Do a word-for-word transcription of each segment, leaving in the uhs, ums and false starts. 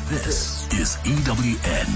This is E W N.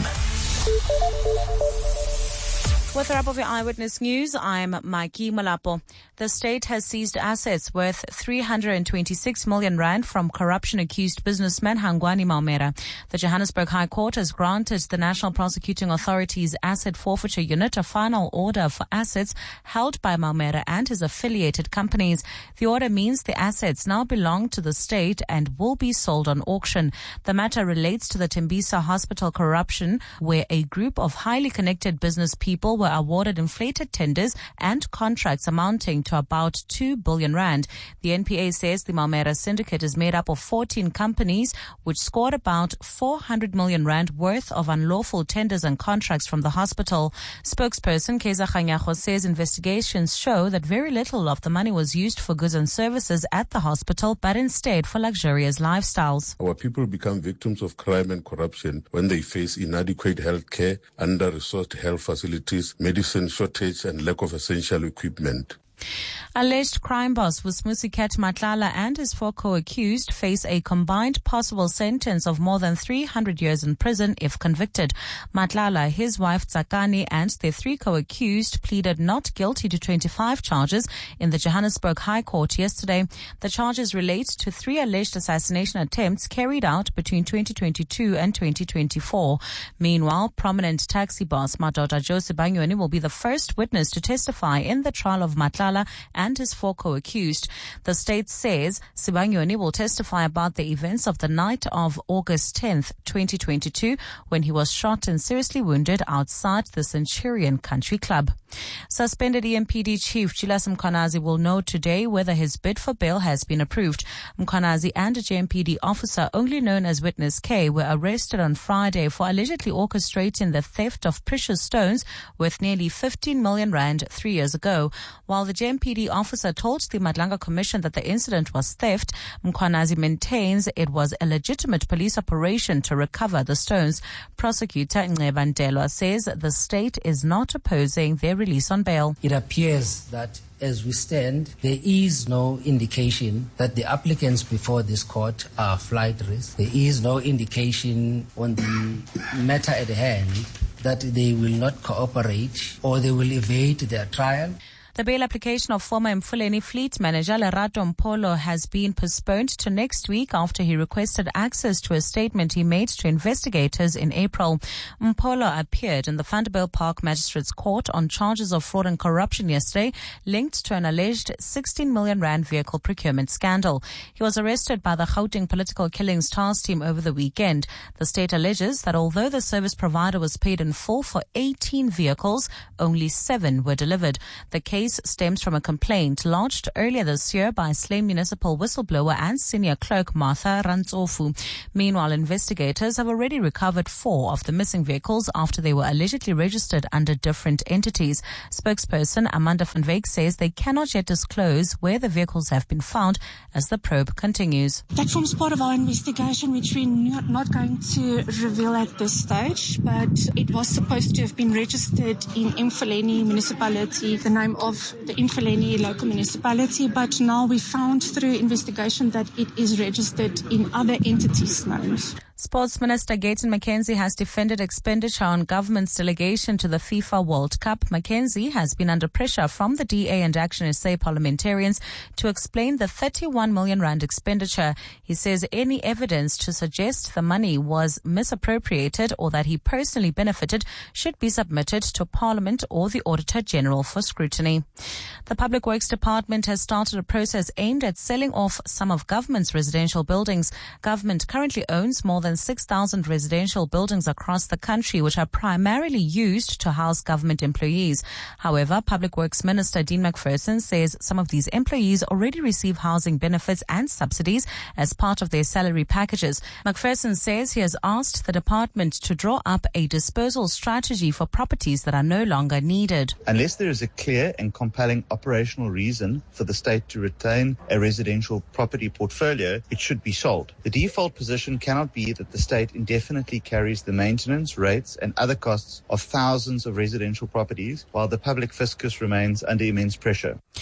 With the wrap of your Eyewitness News, I'm Mikey Malapo. The state has seized assets worth three hundred twenty-six million rand from corruption-accused businessman Hangwani Maumera. The Johannesburg High Court has granted the National Prosecuting Authority's Asset Forfeiture Unit a final order for assets held by Maumera and his affiliated companies. The order means the assets now belong to the state and will be sold on auction. The matter relates to the Tembisa Hospital corruption, where a group of highly connected business people were awarded inflated tenders and contracts amounting to about two billion rand. The N P A says the Maumera syndicate is made up of fourteen companies which scored about four hundred million rand worth of unlawful tenders and contracts from the hospital. Spokesperson Keza Khanyago says investigations show that very little of the money was used for goods and services at the hospital, but instead for luxurious lifestyles. Our people become victims of crime and corruption when they face inadequate health care, under-resourced health facilities, medicine shortage and lack of essential equipment. Alleged crime boss Vusmusikat Matlala and his four co-accused face a combined possible sentence of more than three hundred years in prison if convicted. Matlala, his wife Tsakani and their three co-accused pleaded not guilty to twenty-five charges in the Johannesburg High Court yesterday. The charges relate to three alleged assassination attempts carried out between twenty twenty-two and twenty twenty-four. Meanwhile, prominent taxi boss Madoda Joseph Banyoni will be the first witness to testify in the trial of Matlala and his four co-accused. The state says Sibanyoni will testify about the events of the night of August tenth, twenty twenty-two, when he was shot and seriously wounded outside the Centurion Country Club. Suspended E M P D Chief Julius Mkhwanazi will know today whether his bid for bail has been approved. Mkhwanazi and a J M P D officer, only known as Witness K, were arrested on Friday for allegedly orchestrating the theft of precious stones worth nearly fifteen million rand three years ago. While the J M P D officer told the Madlanga Commission that the incident was theft, Mkhwanazi maintains it was a legitimate police operation to recover the stones. Prosecutor Nceba Ntelwa says the state is not opposing their release on bail. It appears that as we stand, there is no indication that the applicants before this court are flight risk. There is no indication on the matter at hand that they will not cooperate or they will evade their trial. The bail application of former Mfuleni fleet manager Lerato Mpolo has been postponed to next week after he requested access to a statement he made to investigators in April. Mpolo appeared in the Vanderbilt Park Magistrates Court on charges of fraud and corruption yesterday, linked to an alleged sixteen million rand vehicle procurement scandal. He was arrested by the Gauteng Political Killings Task Team over the weekend. The state alleges that although the service provider was paid in full for eighteen vehicles, only seven were delivered. The case stems from a complaint lodged earlier this year by Slane Municipal whistleblower and senior clerk Martha Rantsofu. Meanwhile, investigators have already recovered four of the missing vehicles after they were allegedly registered under different entities. Spokesperson Amanda van Wyk says they cannot yet disclose where the vehicles have been found as the probe continues. That forms part of our investigation, which we're not going to reveal at this stage, but it was supposed to have been registered in Mfuleni municipality, the name of the Mfuleni local municipality, but now we found through investigation that it is registered in other entities' names. Sports Minister Gayton McKenzie has defended expenditure on government's delegation to the FIFA World Cup. McKenzie has been under pressure from the D A and Action S A parliamentarians to explain the thirty-one million rand expenditure. He says any evidence to suggest the money was misappropriated or that he personally benefited should be submitted to Parliament or the Auditor General for scrutiny. The Public Works Department has started a process aimed at selling off some of government's residential buildings. Government currently owns more than six thousand residential buildings across the country, which are primarily used to house government employees. However, Public Works Minister Dean McPherson says some of these employees already receive housing benefits and subsidies as part of their salary packages. McPherson says he has asked the department to draw up a disposal strategy for properties that are no longer needed. Unless there is a clear and compelling operational reason for the state to retain a residential property portfolio, it should be sold. The default position cannot be that the state indefinitely carries the maintenance, rates and other costs of thousands of residential properties while the public fiscus remains under immense pressure.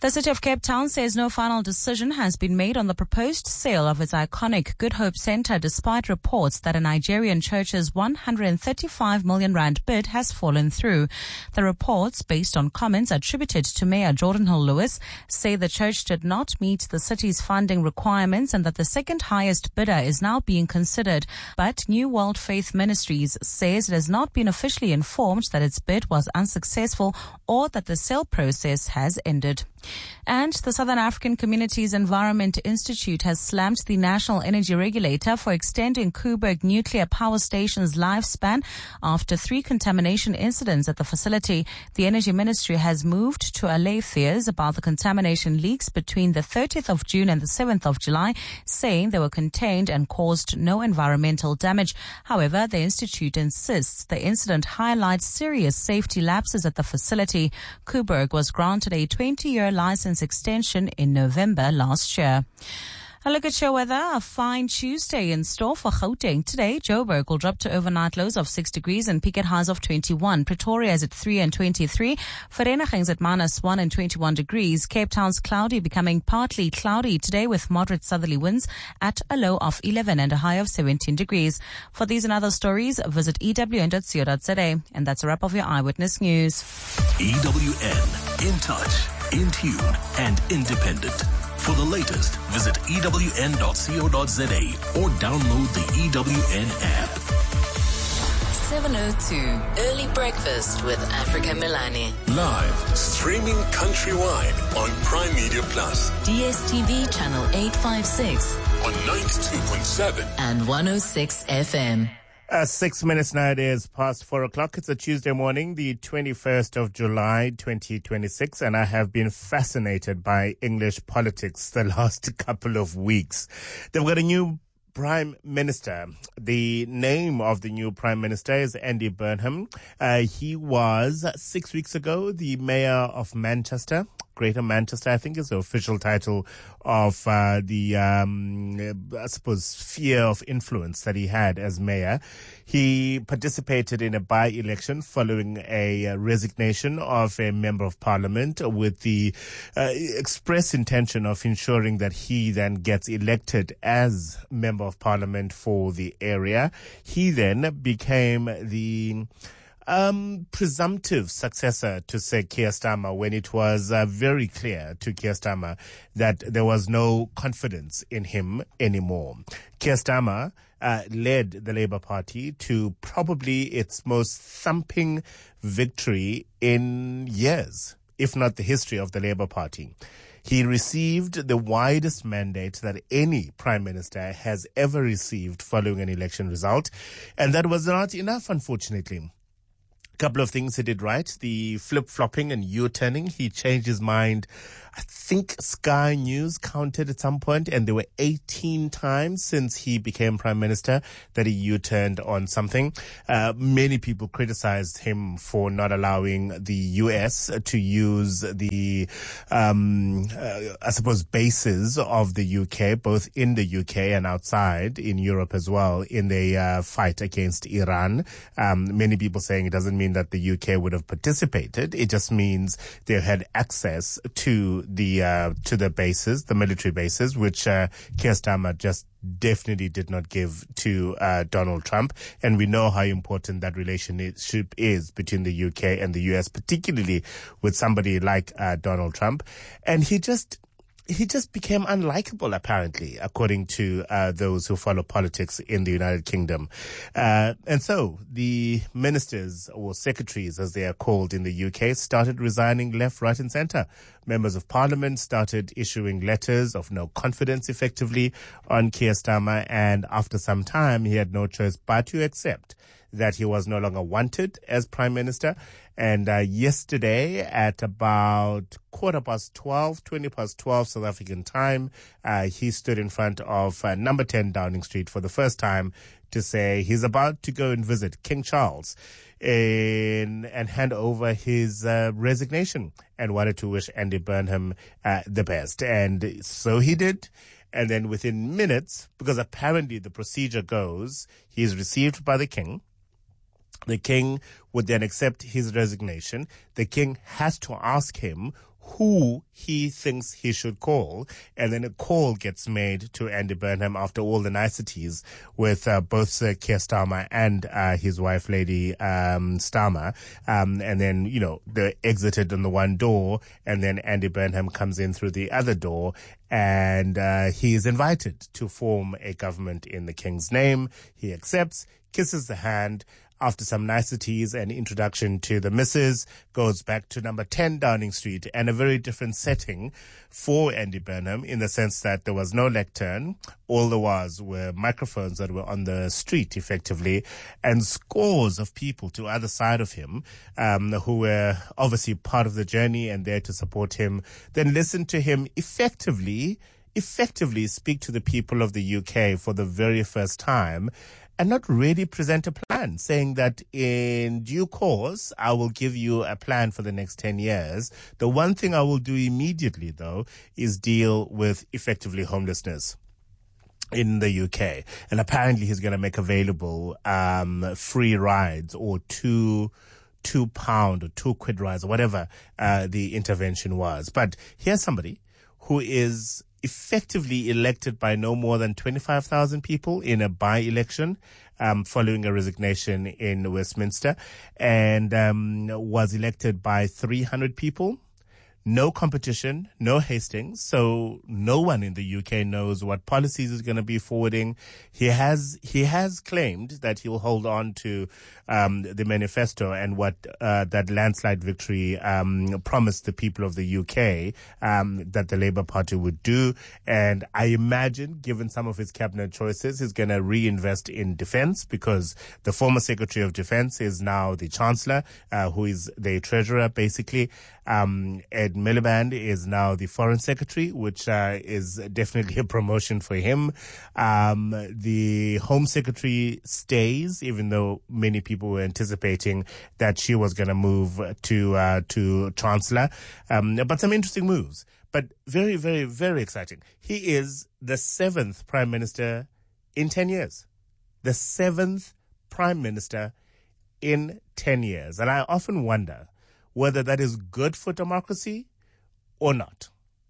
The City of Cape Town says no final decision has been made on the proposed sale of its iconic Good Hope Centre, despite reports that a Nigerian church's one hundred thirty-five million rand bid has fallen through. The reports, based on comments attributed to Mayor Jordan Hill Lewis, say the church did not meet the city's funding requirements and that the second highest bidder is now being considered. But New World Faith Ministries says it has not been officially informed that its bid was unsuccessful or that the sale process has ended. And the Southern African Communities Environment Institute has slammed the National Energy Regulator for extending Koeberg Nuclear Power Station's lifespan after three contamination incidents at the facility. The Energy Ministry has moved to allay fears about the contamination leaks between the thirtieth of June and the seventh of July, saying they were contained and caused no environmental damage. However, the Institute insists the incident highlights serious safety lapses at the facility. Koeberg was granted a twenty-year license extension in November last year. A look at your weather. A fine Tuesday in store for Gauteng. Today, Joburg will drop to overnight lows of six degrees and peak at highs of twenty-one. Pretoria is at three and twenty-three. Vereeniging's at minus one and twenty-one degrees. Cape Town's cloudy, becoming partly cloudy today with moderate southerly winds at a low of eleven and a high of seventeen degrees. For these and other stories, visit E W N dot co dot za. And that's a wrap of your Eyewitness News. E W N, in touch, in tune, and independent. For the latest, visit E W N dot co dot za or download the E W N app. seven oh two, Early Breakfast with Africa Milani. Live, streaming countrywide on Prime Media Plus. D S T V channel eight fifty-six. On ninety-two point seven. And one oh six F M. Uh, six minutes now, it is past four o'clock. It's a Tuesday morning, the twenty-first of July, twenty twenty-six, and I have been fascinated by English politics the last couple of weeks. They've got a new Prime Minister. The name of the new Prime Minister is Andy Burnham. Uh, he was, six weeks ago, the Mayor of Manchester. Greater Manchester, I think, is the official title of uh, the, um, I suppose, sphere of influence that he had as mayor. He participated in a by-election following a uh, resignation of a member of parliament with the uh, express intention of ensuring that he then gets elected as member of parliament for the area. He then became the Um, presumptive successor to, say, Keir Starmer when it was uh, very clear to Keir Starmer that there was no confidence in him anymore. Keir Starmer uh, led the Labour Party to probably its most thumping victory in years, if not the history of the Labour Party. He received the widest mandate that any Prime Minister has ever received following an election result, and that was not enough, unfortunately. Couple of things he did right. The flip-flopping and U-turning. He changed his mind. I think Sky News counted at some point, and there were eighteen times since he became Prime Minister that he U-turned on something. Uh, many people criticized him for not allowing the U S to use the, um, uh, I suppose, bases of the U K, both in the U K and outside in Europe as well, in the uh, fight against Iran. Um, many people saying it doesn't mean that the U K would have participated. It just means they had access to the uh, to the bases, the military bases, which uh, Keir Starmer just definitely did not give to uh, Donald Trump. And we know how important that relationship is between the U K and the U S, particularly with somebody like uh, Donald Trump. And he just He just became unlikable, apparently, according to uh, those who follow politics in the United Kingdom. Uh, and so the ministers, or secretaries as they are called in the U K, started resigning left, right and centre. Members of Parliament started issuing letters of no confidence, effectively, on Keir Starmer. And after some time, he had no choice but to accept that he was no longer wanted as Prime Minister. And uh, yesterday at about quarter past twelve, twenty past twelve South African time, uh, he stood in front of uh, number ten Downing Street for the first time to say he's about to go and visit King Charles in, and hand over his uh, resignation, and wanted to wish Andy Burnham uh, the best. And so he did. And then within minutes, because apparently the procedure goes, he is received by the King. The King would then accept his resignation. The King has to ask him who he thinks he should call, and then a call gets made to Andy Burnham after all the niceties with uh, both Sir Keir Starmer and uh, his wife, Lady um, Starmer, um, and then, you know, they exited on the one door, and then Andy Burnham comes in through the other door, and uh, he is invited to form a government in the King's name. He accepts, kisses the hand. After some niceties and introduction to the missus, goes back to number ten Downing Street, and a very different setting for Andy Burnham in the sense that there was no lectern. All there was were microphones that were on the street, effectively, and scores of people to either side of him um, who were obviously part of the journey and there to support him, then listen to him effectively, effectively speak to the people of the U K for the very first time, and not really present a plan, saying that in due course, I will give you a plan for the next ten years. The one thing I will do immediately, though, is deal with effectively homelessness in the U K. And apparently he's going to make available um, free rides or two two pound or two quid rides or whatever uh, the intervention was. But here's somebody who is effectively elected by no more than twenty-five thousand people in a by-election um, following a resignation in Westminster, and um, was elected by three hundred people. No competition, no Hastings, so no one in the U K knows what policies he's going to be forwarding. He has he has claimed that he'll hold on to um, the manifesto and what uh, that landslide victory um, promised the people of the U K um, that the Labour Party would do. And I imagine, given some of his cabinet choices, he's going to reinvest in defence, because the former Secretary of Defence is now the Chancellor, uh, who is the Treasurer, basically. Um, Ed Miliband is now the Foreign Secretary, which uh, is definitely a promotion for him. Um, the Home Secretary stays, even though many people were anticipating that she was going to move to uh, to Chancellor. Um, but some interesting moves. But very, very, very exciting. He is the seventh Prime Minister in ten years. The seventh Prime Minister in ten years. And I often wonder whether that is good for democracy or not.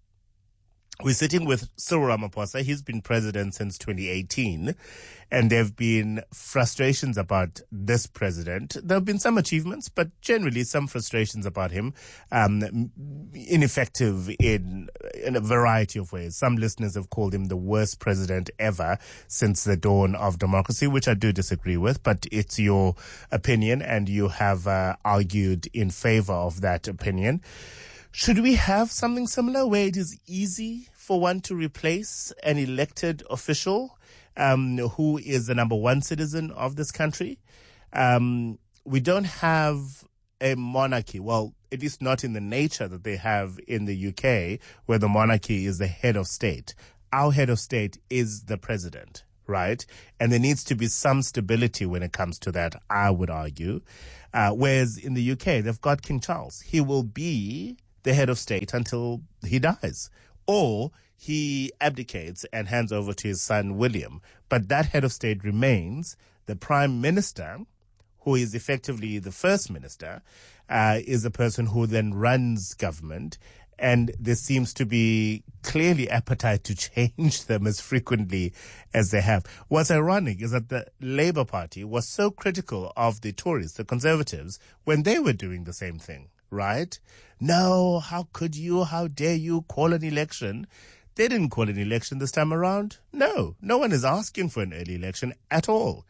We're sitting with Cyril Ramaphosa. He's been president since twenty eighteen, and there have been frustrations about this president. There have been some achievements, but generally some frustrations about him, um, ineffective in, in a variety of ways. Some listeners have called him the worst president ever since the dawn of democracy, which I do disagree with, but it's your opinion, and you have uh, argued in favor of that opinion. Should we have something similar where it is easy for one to replace an elected official um, who is the number one citizen of this country? Um, we don't have a monarchy, well, at least not in the nature that they have in the U K, where the monarchy is the head of state. Our head of state is the president, right? And there needs to be some stability when it comes to that, I would argue. Uh, whereas in the U K, they've got King Charles. He will be the head of state until he dies, or he abdicates and hands over to his son William. But that head of state remains. The prime minister, who is effectively the first minister, uh, is a person who then runs government. And there seems to be clearly appetite to change them as frequently as they have. What's ironic is that the Labour Party was so critical of the Tories, the Conservatives, when they were doing the same thing, right? No, how could you, how dare you call an election? They didn't call an election this time around. No, no one is asking for an early election at all.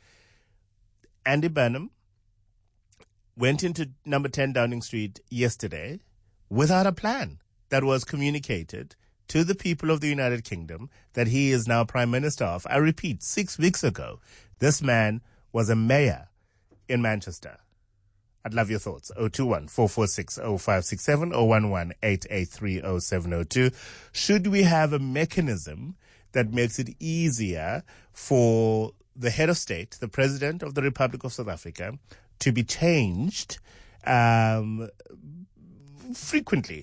Andy Burnham went into number ten Downing Street yesterday without a plan that was communicated to the people of the United Kingdom that he is now Prime Minister of. I repeat, six weeks ago, this man was a mayor in Manchester. I'd love your thoughts. oh two one, four four six, oh five six seven, oh one one, eight eight three, oh seven oh two. Should we have a mechanism that makes it easier for the head of state, the President of the Republic of South Africa, to be changed um, frequently?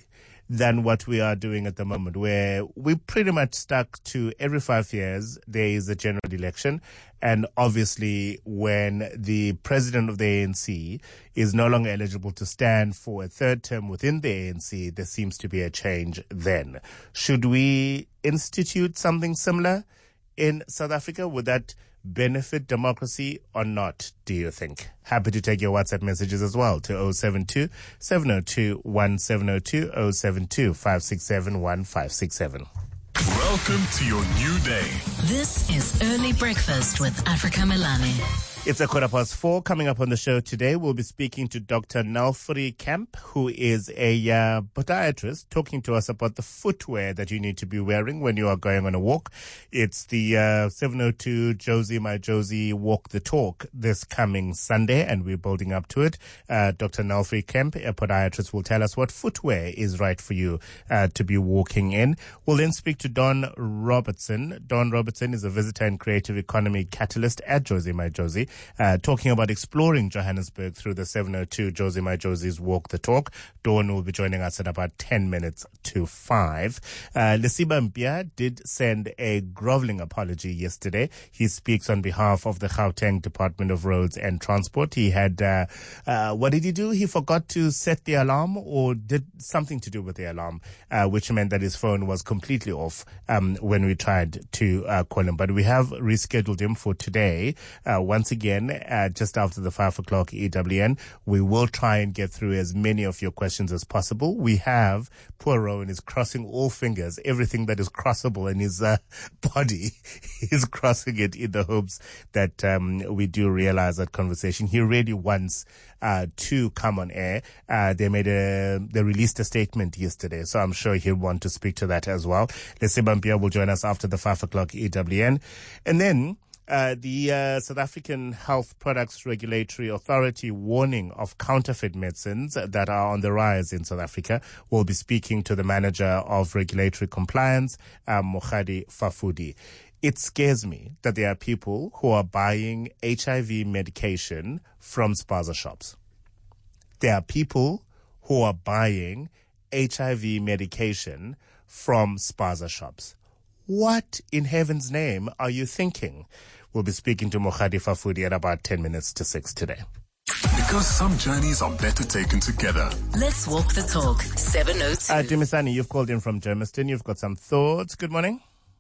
than what we are doing at the moment, where we pretty much stuck to every five years there is a general election. And obviously, when the president of the A N C is no longer eligible to stand for a third term within the A N C, there seems to be a change then. Should we institute something similar in South Africa? Would that benefit democracy or not, do you think? Happy to take your WhatsApp messages as well to oh seven two, seven oh two, one seven oh two, oh seven two, five six seven, one five six seven. Welcome to your new day. This is Early Breakfast with Africa Melane. It's a quarter past four. Coming up on the show today, we'll be speaking to Doctor Nelfrey Kemp, who is a uh, podiatrist, talking to us about the footwear that you need to be wearing when you are going on a walk. It's the uh, seven oh two Josie My Josie Walk the Talk this coming Sunday, and we're building up to it. Uh, Doctor Nelfrey Kemp, a podiatrist, will tell us what footwear is right for you uh, to be walking in. We'll then speak to Don Robertson. Don Robertson is a visitor and creative economy catalyst at Josie My Josie. Uh, talking about exploring Johannesburg through the seven oh two Josie My Josie's Walk the Talk. Dawn will be joining us at about ten minutes to five. Uh, Lesiba Mpia did send a groveling apology yesterday. He speaks on behalf of the Gauteng Department of Roads and Transport. He had, uh, uh, what did he do? He forgot to set the alarm or did something to do with the alarm, uh, which meant that his phone was completely off um, when we tried to uh, call him. But we have rescheduled him for today. Uh, once again, Uh, just after the five o'clock E W N. We will try and get through as many of your questions as possible. We have, poor Rowan is crossing all fingers, everything that is crossable in his uh, body, he's crossing it in the hopes that um, we do realize that conversation. He really wants uh, to come on air. Uh, they made a, they released a statement yesterday, so I'm sure he'll want to speak to that as well. Lesiba Mpia will join us after the five o'clock E W N. And then Uh, the uh, South African Health Products Regulatory Authority warning of counterfeit medicines that are on the rise in South Africa. We'll be speaking to the manager of regulatory compliance, uh, Mokhadi Fafudi. It scares me that there are people who are buying H I V medication from spaza shops. There are people who are buying H I V medication from spaza shops. What in heaven's name are you thinking? We'll be speaking to Mokhadi Fafudi at about ten minutes to six today. Because some journeys are better taken together. Let's walk the talk. seven oh two. Uh, Dimisani, you've called in from Germiston. You've got some thoughts. Good morning.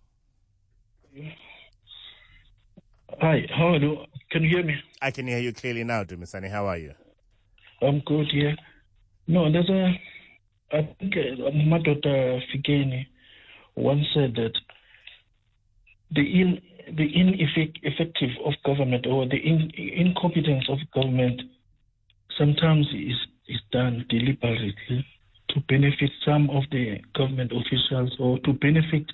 Hi, how are you? Can you hear me? I can hear you clearly now, Dimisani. How are you? I'm good, yeah. No, there's a, I think uh, Madota Fikeni once said that the in the ineffective of government or the in, incompetence of government sometimes is is done deliberately to benefit some of the government officials or to benefit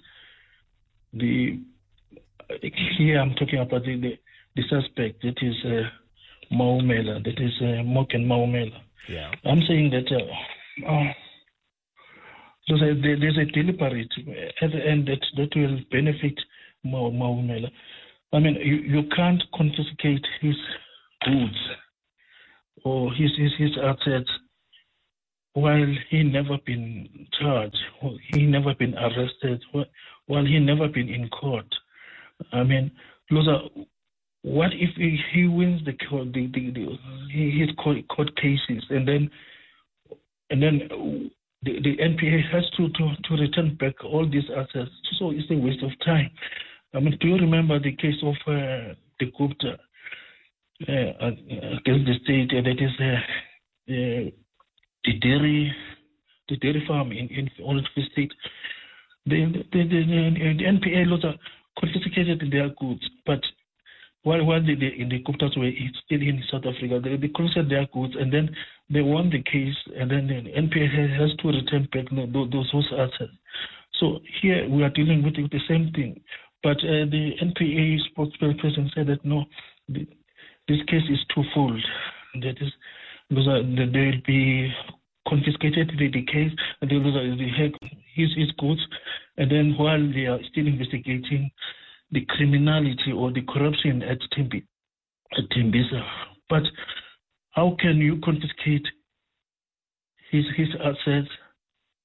the here I'm talking about the the, the suspect that is uh, Maumela, that is uh, Morgan Maumela. Yeah. I'm saying that. Uh, uh, There's a, there's a deliberate at the end that, that will benefit Maumela. I mean, you, you can't confiscate his goods or his, his, his assets while he never been charged, he never been arrested, while he never been in court. I mean, Loza, what if he, he wins the, the, the, the his court cases and then and then The, the N P A has to, to, to return back all these assets, so it's a waste of time. I mean, do you remember the case of uh, the Gupta uh, against the state? Uh, that is uh, uh, the dairy, the dairy farm in in Orange Free State. The the, the, the, the N P A laws confiscated their goods, but while while the, the, the Guptas were still in South Africa, they, they confiscated their goods and then they won the case, and then the N P A has to return back those, those assets. So here we are dealing with the same thing. But uh, the N P A spokesperson said that no, the, this case is twofold. That is, because uh, they will be confiscated the, the case, and they will have his, his goods, and then while they are still investigating the criminality or the corruption at Tembi, at Tembisa. But how can you confiscate his his assets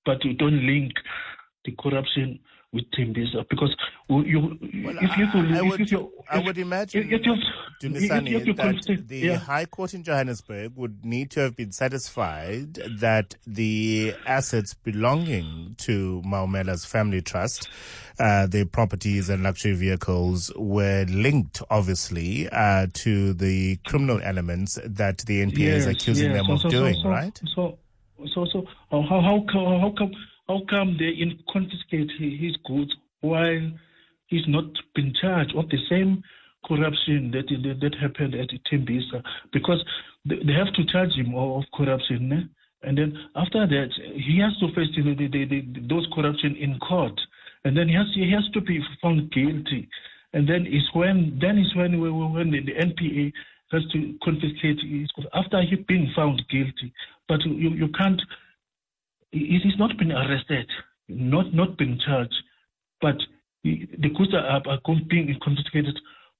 but you don't link the corruption with Tembisa, because you, well, if you, I, if would, you, I would imagine, if you, Dumisani, if you that the yeah. High Court in Johannesburg would need to have been satisfied that the assets belonging to Maumela's family trust, uh, their properties and luxury vehicles, were linked, obviously, uh, to the criminal elements that the N P A yes, is accusing yes. them so, of so, doing, so, right? So, so, so, how, how, come, how come, how come they confiscate his goods while he's not been charged of the same corruption that that, that happened at Tembisa? Because they, they have to charge him of corruption, eh? And then after that he has to face the, the, the, the, those corruption in court, and then he has he has to be found guilty, and then is when then is when when the, the N P A has to confiscate his goods after he being found guilty. But you you can't. He has not been arrested, not not been charged, but he, the goods are, are being confiscated,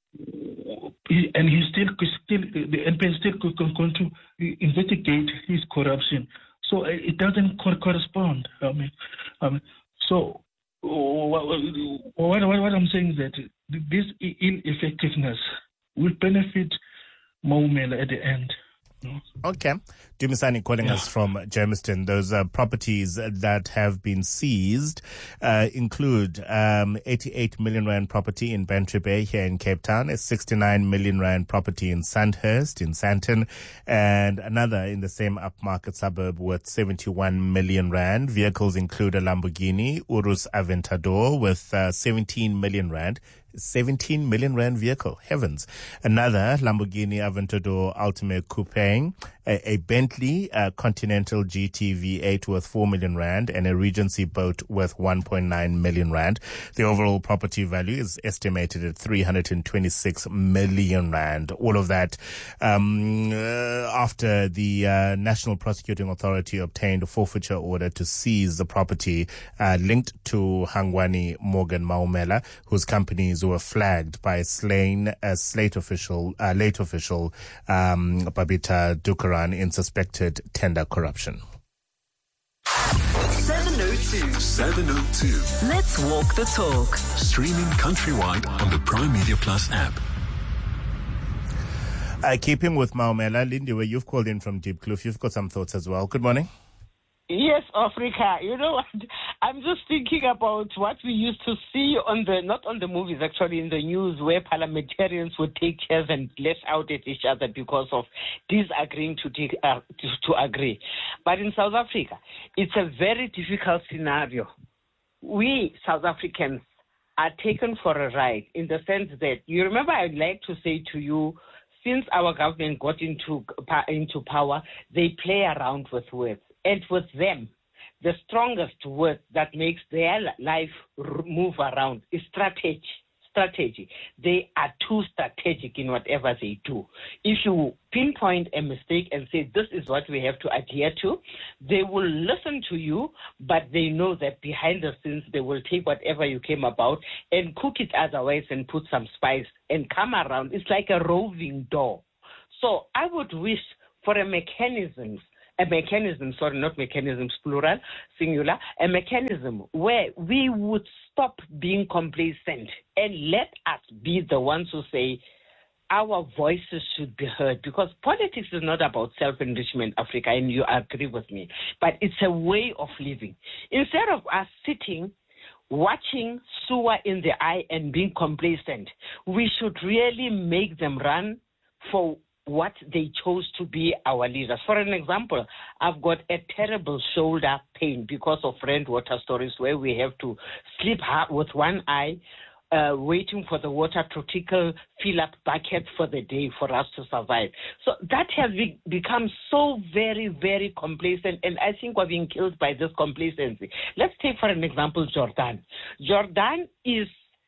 and he's still still the N P A is still going to investigate his corruption. So it doesn't correspond. I mean, I mean so what, what what I'm saying is that this ineffectiveness will benefit Maumela at the end. Okay. Dumisani calling yeah. us from Germiston. Those uh, properties that have been seized uh, include um, eighty-eight million rand property in Bantry Bay here in Cape Town, a sixty-nine million rand property in Sandhurst in Sandton, and another in the same upmarket suburb worth seventy-one million rand. Vehicles include a Lamborghini Urus Aventador with uh, seventeen million rand. seventeen million rand vehicle. Heavens. Another Lamborghini Aventador Ultimate Coupe, a, a Bentley uh, Continental G T V eight worth four million rand, and a Regency boat worth one point nine million rand. The overall property value is estimated at three hundred twenty-six million rand. All of that um, uh, after the uh, National Prosecuting Authority obtained a forfeiture order to seize the property uh, linked to Hangwani Morgan Maumela, whose companies were flagged by a slain uh, slate official, uh, late official um, Babita Dukaran in suspected tender corruption. seven oh two. seven oh two. Let's walk the talk. Streaming countrywide on the Prime Media Plus app. Uh, keeping with Maumela, Lindy, where you've called in from Deep Kloof, you've got some thoughts as well. Good morning. Yes, Africa. You know what? I'm just thinking about what we used to see on the, not on the movies, actually, in the news, where parliamentarians would take chairs and lash out at each other because of disagreeing to, de- uh, to, to agree. But in South Africa, it's a very difficult scenario. We, South Africans, are taken for a ride in the sense that, you remember, I'd like to say to you, since our government got into, into power, they play around with words. And with them, the strongest word that makes their life move around is strategy. Strategy. They are too strategic in whatever they do. If you pinpoint a mistake and say, this is what we have to adhere to, they will listen to you, but they know that behind the scenes, they will take whatever you came about and cook it otherwise and put some spice and come around. It's like a roving door. So I would wish for a mechanism A mechanism, sorry, not mechanisms, plural, singular, a mechanism where we would stop being complacent and let us be the ones who say our voices should be heard, because politics is not about self-enrichment, Africa, and you agree with me, but it's a way of living. Instead of us sitting, watching Suwa in the eye and being complacent, we should really make them run for what they chose to be our leaders. For an example, I've got a terrible shoulder pain because of Rand water stories where we have to sleep with one eye, uh, waiting for the water to trickle, fill up buckets for the day for us to survive. So that has be- become so very, very complacent, and I think we're being killed by this complacency. Let's take, for an example, Jordan. Jordan is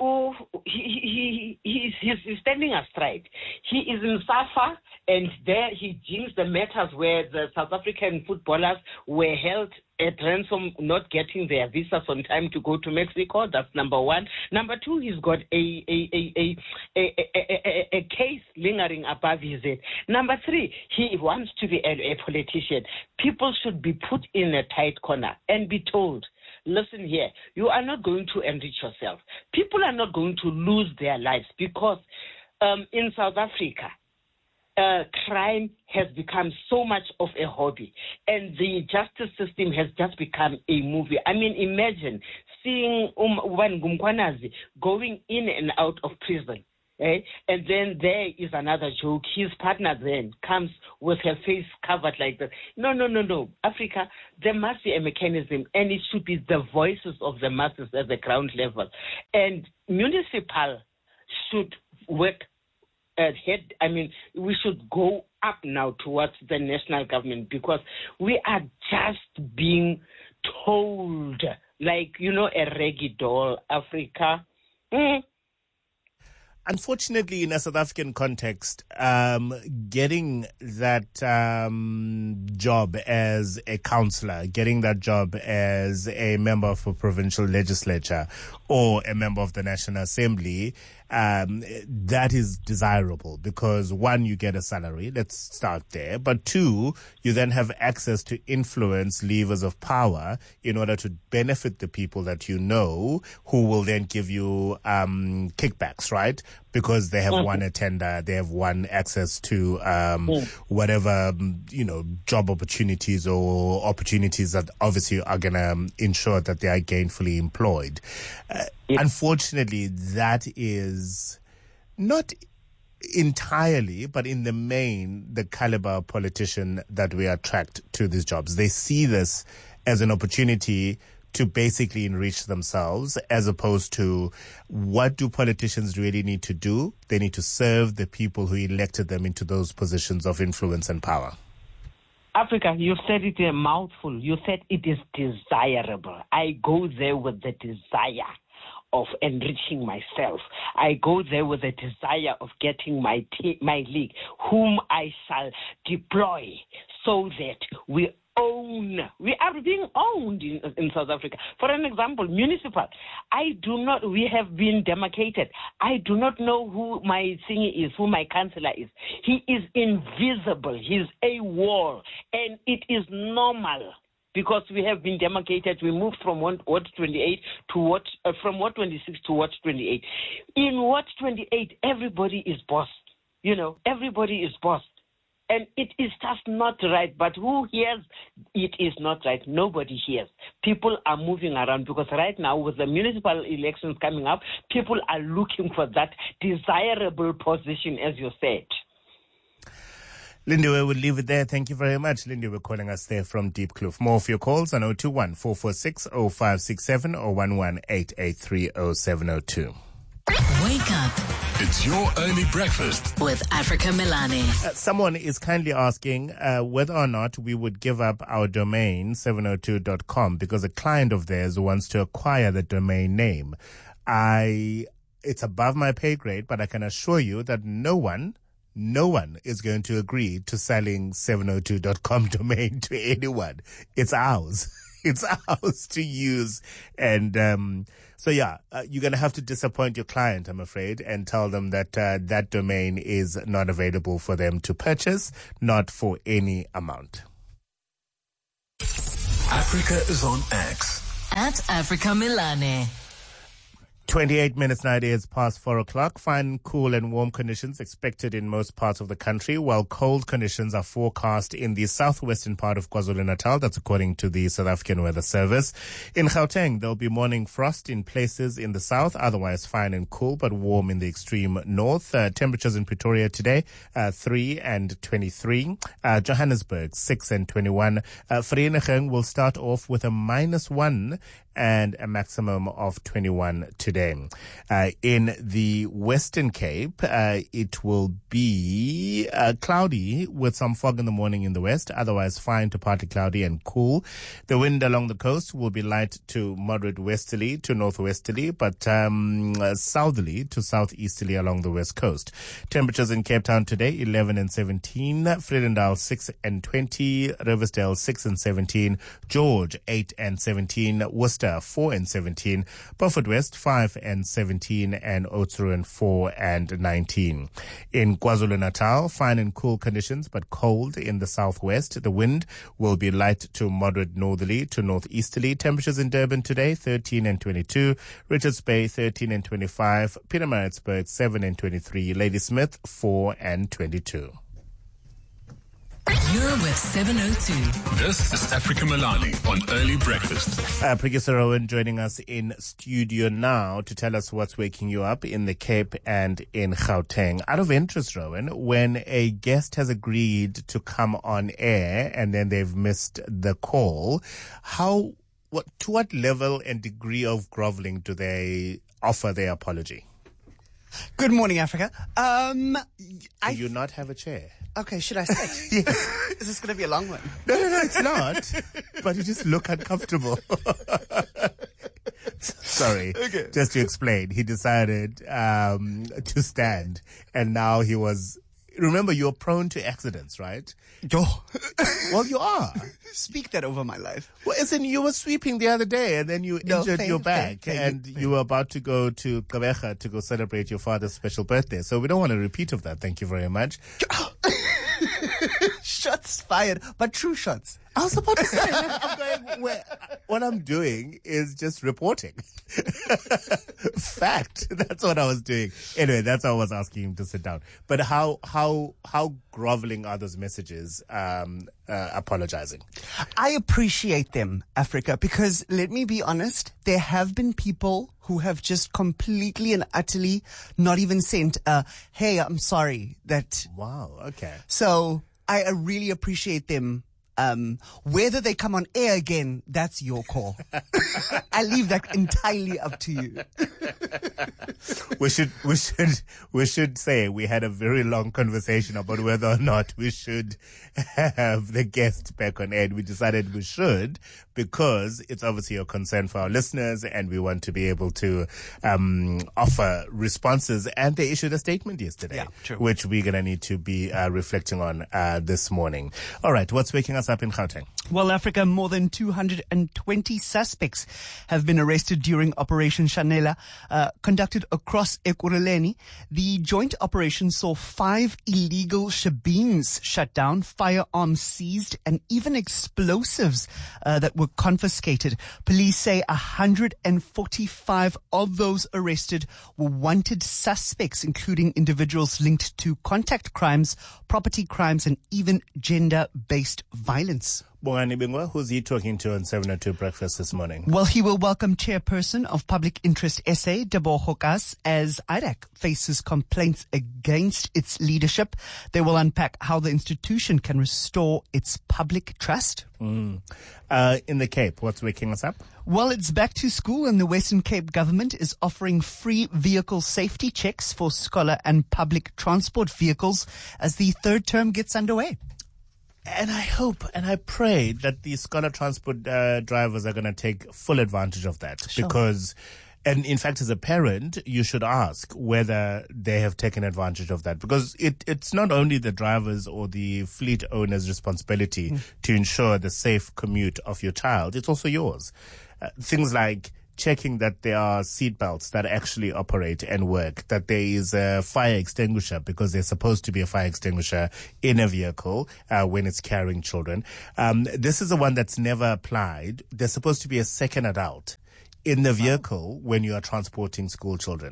oh, he, he, he, he's, he's standing astride. He is in SAFA, and there he jinxed the matters where the South African footballers were held at ransom, not getting their visas on time to go to Mexico. That's number one. Number two, he's got a a a a a, a, a, a case lingering above his head. Number three, he wants to be a, a politician. People should be put in a tight corner and be told, listen here, you are not going to enrich yourself. People are not going to lose their lives because um, in South Africa, Uh, crime has become so much of a hobby, and the justice system has just become a movie. I mean, imagine seeing Uban Gumkwanazi going in and out of prison, eh? And then there is another joke. His partner then comes with her face covered like that. No, no, no, no. Africa, there must be a mechanism, and it should be the voices of the masses at the ground level. And municipal should work Uh, head, I mean, we should go up now towards the national government because we are just being told, like, you know, a reggae doll, Africa. Mm. Unfortunately, in a South African context, um, getting that um, job as a councillor, getting that job as a member of a provincial legislature or a member of the National Assembly, um, that is desirable because, one, you get a salary. Let's start there. But two, you then have access to influence levers of power in order to benefit the people that you know who will then give you um, kickbacks, right? Because they have mm-hmm. won a tender, they have won access to um, mm. whatever, you know, job opportunities or opportunities that obviously are going to um, ensure that they are gainfully employed. Uh, yeah. Unfortunately, that is not entirely, but in the main, the caliber of politician that we attract to these jobs. They see this as an opportunity to basically enrich themselves, as opposed to what do politicians really need to do? They need to serve the people who elected them into those positions of influence and power. Africa, you said it in a mouthful. You said it is desirable. I go there with the desire of enriching myself. I go there with the desire of getting my t- my league, whom I shall deploy so that we own. We are being owned in, in South Africa. For an example, municipal. I do not, we have been demarcated. I do not know who my thingy is, who my councillor is. He is invisible. He's a wall. And it is normal because we have been demarcated. We moved from Ward twenty-eight to Ward, uh, from Ward twenty-six to Ward twenty-eight. In Ward twenty-eight, everybody is bossed. You know, everybody is bossed. And it is just not right. But who hears it is not right? Nobody hears. People are moving around because right now with the municipal elections coming up, people are looking for that desirable position, as you said. Lindy, we will leave it there. Thank you very much. Lindy, we're calling us there from Diepkloof. More of your calls on zero two one, four four six, zero five six seven or one one eight eight three zero seven zero two. Wake up. It's your early breakfast with Africa Milani. Uh, someone is kindly asking uh, whether or not we would give up our domain seven oh two dot com because a client of theirs wants to acquire the domain name. I, it's above my pay grade, but I can assure you that no one, no one is going to agree to selling seven oh two dot com domain to anyone. It's ours. It's ours to use. And um, so, yeah, uh, you're going to have to disappoint your client, I'm afraid, and tell them that uh, that domain is not available for them to purchase, not for any amount. Africa is on X. At Africa Milani. twenty-eight minutes now, it is past four o'clock. Fine, cool and warm conditions expected in most parts of the country, while cold conditions are forecast in the southwestern part of KwaZulu-Natal. That's according to the South African Weather Service. In Gauteng, there'll be morning frost in places in the south, otherwise fine and cool, but warm in the extreme north. Uh, temperatures in Pretoria today, uh, three and twenty-three. Uh, Johannesburg, six and twenty-one. Uh, Vereeniging will start off with a minus one and a maximum of twenty-one today. Uh, in the Western Cape, uh, it will be uh, cloudy with some fog in the morning in the west, otherwise fine to partly cloudy and cool. The wind along the coast will be light to moderate westerly to northwesterly, but um, uh, southerly to southeasterly along the west coast. Temperatures in Cape Town today, eleven and seventeen, Vredendal six and twenty, Riversdale six and seventeen, George eight and seventeen, Worcester four and seventeen, Beaufort West five and seventeen, and Oudtshoorn four and nineteen. In KwaZulu-Natal, fine and cool conditions, but cold in the southwest. The wind will be light to moderate northerly to northeasterly. Temperatures in Durban today, thirteen and twenty-two, Richards Bay thirteen and twenty-five, Pietermaritzburg seven and twenty-three, Ladysmith four and twenty-two. You're with seven oh two. This is Africa Milani on Early Breakfast. Uh, Producer Rowan joining us in studio now to tell us what's waking you up in the Cape and in Gauteng. Out of interest, Rowan, when a guest has agreed to come on air and then they've missed the call, how, what, to what level and degree of groveling do they offer their apology? Good morning, Africa. Um, I do you not have a chair? Okay, should I sit? Yes. Is this going to be a long one? No, no, no, it's not. But you just look uncomfortable. Sorry. Okay. Just to explain, he decided um, to stand, and now he was... Remember, you're prone to accidents, right? Oh. Well, you are. Speak that over my life. Well, isn't you were sweeping the other day, and then you no, injured thank, your back, thank, and thank you were about to go to Gqeberha to go celebrate your father's special birthday. So we don't want a repeat of that. Thank you very much. Shots fired, but true shots. I was about to say, I'm going, where, what I'm doing is just reporting. Fact. That's what I was doing. Anyway, that's why I was asking him to sit down. But how, how, how groveling are those messages, um, uh, apologizing? I appreciate them, Africa, because let me be honest, there have been people who have just completely and utterly not even sent a, hey, I'm sorry that. Wow. Okay. So I really appreciate them. Um, whether they come on air again, that's your call. I leave that entirely up to you. We should, we should, we should say we had a very long conversation about whether or not we should have the guest back on air. We decided we should because it's obviously a concern for our listeners, and we want to be able to um, offer responses. And they issued a statement yesterday, yeah, true. which we're going to need to be uh, reflecting on uh, this morning. All right, what's waking us up in Gauteng? Well, Africa, more than two hundred twenty suspects have been arrested during Operation Shanela, uh, conducted across Ekurhuleni. The joint operation saw five illegal shebeens shut down, firearms seized, and even explosives uh, that were confiscated. Police say one hundred forty-five of those arrested were wanted suspects, including individuals linked to contact crimes, property crimes, and even gender-based violence. Bongani Bingwa, who's he talking to on seven oh two Breakfast this morning? Well, he will welcome Chairperson of Public Interest S A, Tebogo Kas, as I R A C faces complaints against its leadership. They will unpack how the institution can restore its public trust. Mm. Uh, in the Cape, what's waking us up? Well, it's back to school, and the Western Cape government is offering free vehicle safety checks for scholar and public transport vehicles as the third term gets underway. And I hope and I pray that the scholar transport uh, drivers are going to take full advantage of that. Sure. Because, and in fact, as a parent, you should ask whether they have taken advantage of that. Because it, it's not only the drivers or the fleet owner's responsibility mm. to ensure the safe commute of your child. It's also yours. Uh, things like checking that there are seat belts that actually operate and work, that there is a fire extinguisher, because there's supposed to be a fire extinguisher in a vehicle uh, when it's carrying children. Um, this is the one that's never applied. There's supposed to be a second adult in the vehicle when you are transporting school children.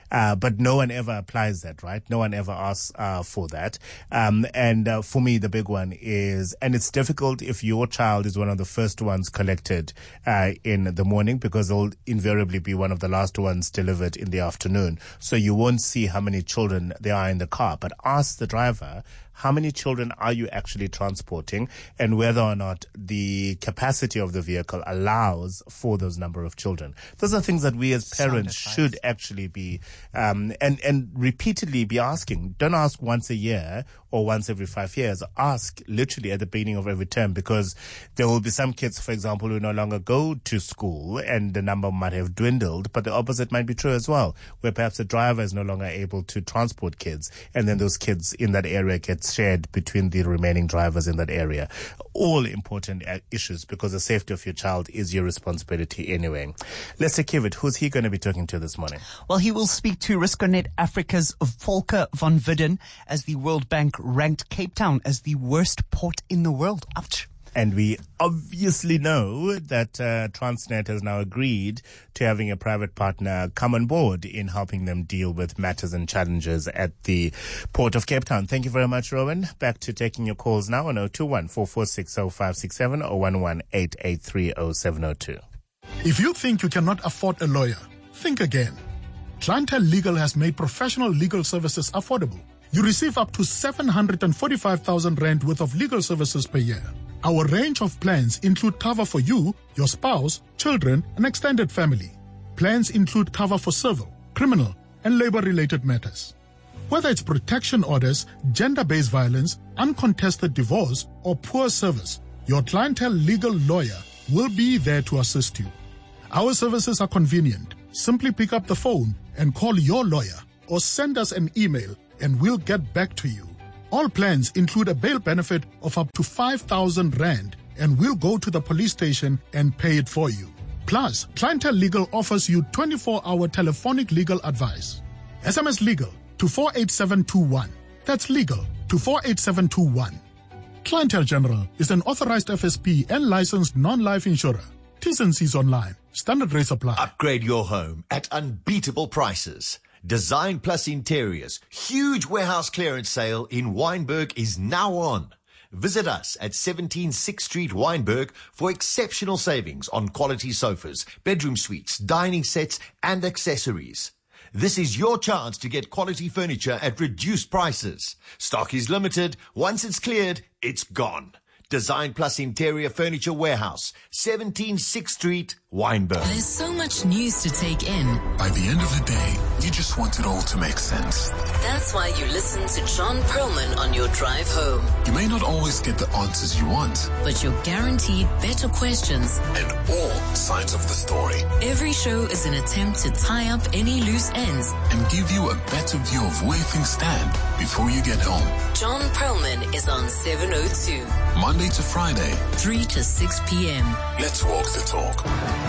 Uh, but no one ever applies that, right? No one ever asks uh, for that. Um, and uh, for me, the big one is, and it's difficult if your child is one of the first ones collected uh, in the morning, because they'll invariably be one of the last ones delivered in the afternoon. So you won't see how many children there are in the car. But ask the driver, how many children are you actually transporting, and whether or not the capacity of the vehicle allows for those number of children. Those are things that we as parents should actually be, um, and, and repeatedly be asking. Don't ask once a year or once every five years. Ask literally at the beginning of every term, because there will be some kids, for example, who no longer go to school and the number might have dwindled, but the opposite might be true as well, where perhaps the driver is no longer able to transport kids, and then those kids in that area get shared between the remaining drivers in that area. All important issues, because the safety of your child is your responsibility anyway. Lester Kiewit, who's he going to be talking to this morning? Well, he will speak to Risconet Africa's Volker van Vidden, as the World Bank ranked Cape Town as the worst port in the world. Ouch. And we obviously know that uh, Transnet has now agreed to having a private partner come on board in helping them deal with matters and challenges at the Port of Cape Town. Thank you very much, Rowan. Back to taking your calls now on zero two one, four four six, zero five six seven or one one eight eight three zero seven zero two. If you think you cannot afford a lawyer, think again. Clientele Legal has made professional legal services affordable. You receive up to seven hundred forty-five thousand rand worth of legal services per year. Our range of plans include cover for you, your spouse, children, and extended family. Plans include cover for civil, criminal, and labor-related matters. Whether it's protection orders, gender-based violence, uncontested divorce, or poor service, your Clientele Legal lawyer will be there to assist you. Our services are convenient. Simply pick up the phone and call your lawyer, or send us an email and we'll get back to you. All plans include a bail benefit of up to five thousand rand, and we'll go to the police station and pay it for you. Plus, Clientele Legal offers you twenty-four hour telephonic legal advice. S M S legal to four eight seven two one. That's legal to four eight seven two one. Clientele General is an authorized F S P and licensed non-life insurer. T's and C's online. Standard rates apply. Upgrade your home at unbeatable prices. Design Plus Interiors huge warehouse clearance sale in Wynberg is now on. Visit us at seventeen sixth Street, Wynberg, for exceptional savings on quality sofas, bedroom suites, dining sets, and accessories. This is your chance to get quality furniture at reduced prices. Stock is limited. Once it's cleared, it's gone. Design Plus Interior Furniture Warehouse, seventeen sixth Street, Wynberg. There's so much news to take in. By the end of the day, you just want it all to make sense. That's why you listen to John Perlman on your drive home. You may not always get the answers you want, but you're guaranteed better questions and all sides of the story. Every show is an attempt to tie up any loose ends and give you a better view of where things stand before you get home. John Perlman is on seven oh two. Monday to Friday, three to six p.m. Let's walk the talk.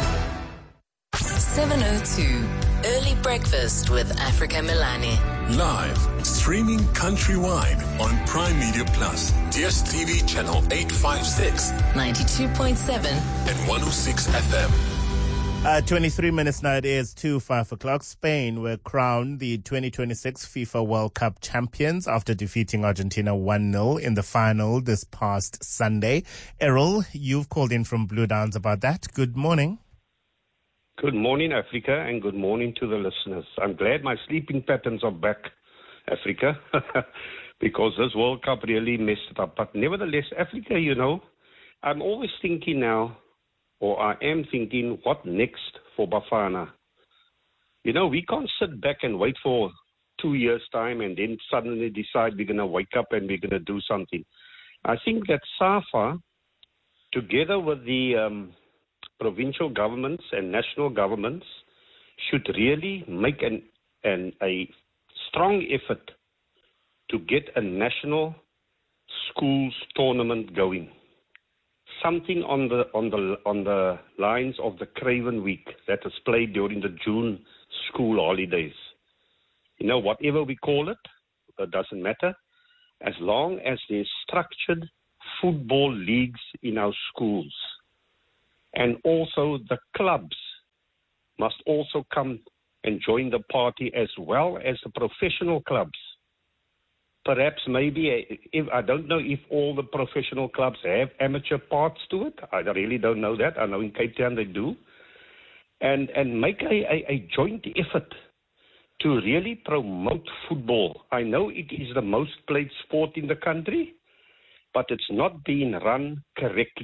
seven oh two. Early Breakfast with Africa Milani. Live, streaming countrywide on Prime Media Plus, D S T V channel eight fifty-six, ninety-two point seven, and one oh six F M. Uh, twenty-three minutes now, it is to five o'clock. Spain were crowned the twenty twenty-six FIFA World Cup champions after defeating Argentina one nil in the final this past Sunday. Errol, you've called in from Blue Downs about that. Good morning. Good morning, Africa, and good morning to the listeners. I'm glad my sleeping patterns are back, Africa, because this World Cup really messed it up. But nevertheless, Africa, you know, I'm always thinking now, or I am thinking, what next for Bafana? You know, we can't sit back and wait for two years' time and then suddenly decide we're going to wake up and we're going to do something. I think that SAFA, together with the um, provincial governments and national governments, should really make an, an a strong effort to get a national schools tournament going. Something on the on the on the lines of the Craven Week that is played during the June school holidays. You know, whatever we call it, it doesn't matter, as long as there's structured football leagues in our schools. And also the clubs must also come and join the party as well as the professional clubs. Perhaps maybe, if, I don't know if all the professional clubs have amateur parts to it. I really don't know that. I know in Cape Town they do. And, and make a, a, a joint effort to really promote football. I know it is the most played sport in the country, but it's not being run correctly.